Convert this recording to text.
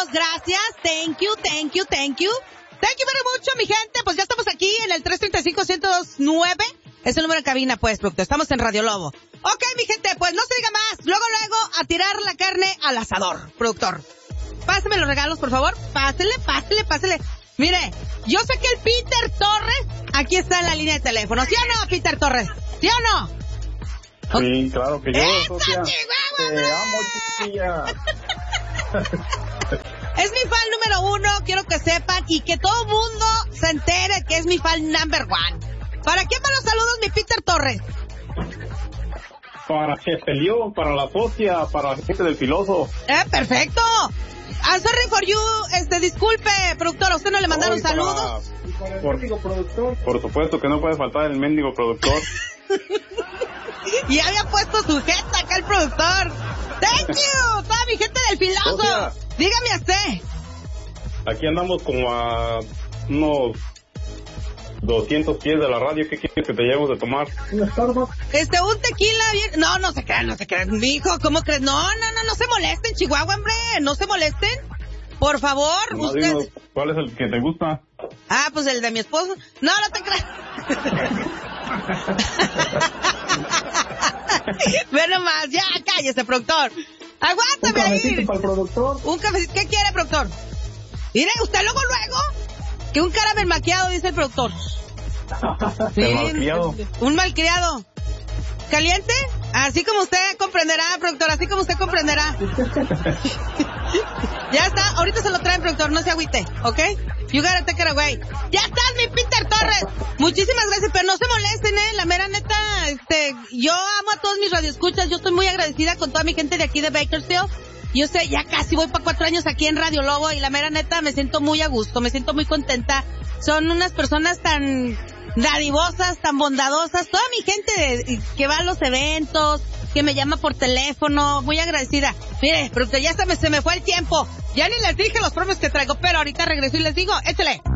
gracias. Thank you very much, mi gente. Pues ya estamos aquí en el 335-102-9. Es el número de cabina, pues, productor. Estamos en Radio Lobo. Ok, mi gente, pues no se diga más. Luego, a tirar la carne al asador, productor. Pásame los regalos, por favor. Pásele. Mire, yo sé que el Peter Torres aquí está en la línea de teléfono. ¿Sí o no, Peter Torres? ¿Sí o no? Sí, claro que yo, socia. Te amo, chiquilla. Es mi fan número 1, quiero que sepan, y que todo mundo se entere que es mi fan number 1. ¿Para quién van los saludos, mi Peter Torres? Para Jefe León, para la socia, para la gente del filoso. Perfecto. I'm sorry for you, disculpe, productor, ¿a usted no le mandaron saludos? Por supuesto que no puede faltar el mendigo productor. Y había puesto su jeta acá el productor. Thank you, toda mi gente del filoso. Socia, dígame a usted. Aquí andamos como a unos 200 pies de la radio. ¿Qué quieres que te llevemos de tomar? Un tequila bien... No se crean, mijo, ¿cómo crees? No se molesten, Chihuahua, hombre, no se molesten. Por favor, usted... ¿Cuál es el que te gusta? Pues el de mi esposo. No te creas. Bueno más, ya, cállese, productor. Aguántame ahí. Un cafecito para el productor. Un cafecito, ¿qué quiere, productor? Mire, usted luego, que un caramel maquillado, dice el productor. Sí, malcriado. Un malcriado. ¿Caliente? Así como usted comprenderá, productor, así como usted comprenderá. Ya está, ahorita se lo traen, productor, no se agüite, ¿ok? You gotta take it away. Ya estás, mi Peter Torres. Muchísimas gracias, pero no se molesten, la mera neta, yo amo a todos mis radioescuchas, yo estoy muy agradecida con toda mi gente de aquí de Bakersfield. Yo sé, ya casi voy para 4 años aquí en Radio Lobo y la mera neta me siento muy a gusto, me siento muy contenta. Son unas personas tan dadivosas, tan bondadosas, toda mi gente que va a los eventos, que me llama por teléfono, muy agradecida. Mire, pero ya se me fue el tiempo. Ya ni les dije los premios que traigo, pero ahorita regreso y les digo, échale.